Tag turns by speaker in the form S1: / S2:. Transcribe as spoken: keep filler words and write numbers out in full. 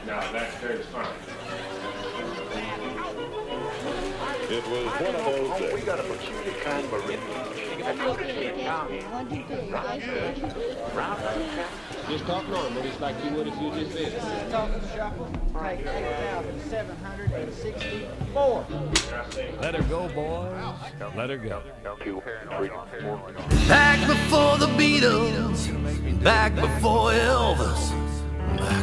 S1: that's very fine.
S2: It was one of those days.
S3: We got a peculiar kind of a rhythm.
S4: Just talk normal, just like you would if you just did.
S5: Talking shuffle, take eight thousand seven hundred sixty-four.
S6: Let her go, boys. Let her go.
S7: Back before the Beatles, back before Elvis.